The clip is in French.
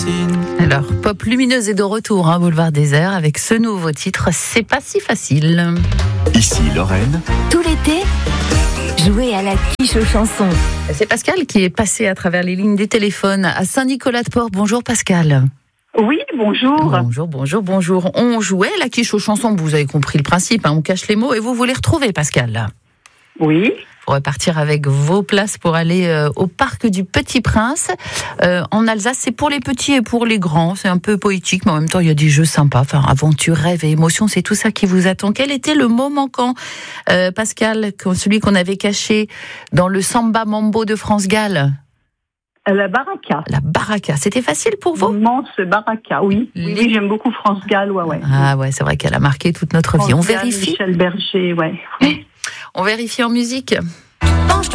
Alors, Pop Lumineuse est de retour, Boulevard Désert, avec ce nouveau titre, C'est pas si facile. Ici Lorraine. Tout l'été, jouez à la quiche aux chansons. C'est Pascal qui est passé à travers les lignes des téléphones à Saint-Nicolas-de-Port. Bonjour Pascal. Oui, bonjour. Bonjour. On jouait la quiche aux chansons, vous avez compris le principe, on cache les mots et vous les retrouvez Pascal. Oui. Pour repartir avec vos places pour aller au parc du Petit Prince. En Alsace, c'est pour les petits et pour les grands. C'est un peu poétique, mais en même temps, il y a des jeux sympas. Enfin, aventure, rêve et émotion, c'est tout ça qui vous attend. Quel était le mot manquant, Pascal, celui qu'on avait caché dans le Samba Mambo de France Gall? La baraka. La baraka. C'était facile pour vous? Immense baraka, oui. Oui, j'aime beaucoup France Gall, ouais. Ah ouais, c'est vrai qu'elle a marqué toute notre vie. On vérifie. Michel Berger, ouais. On vérifie en musique.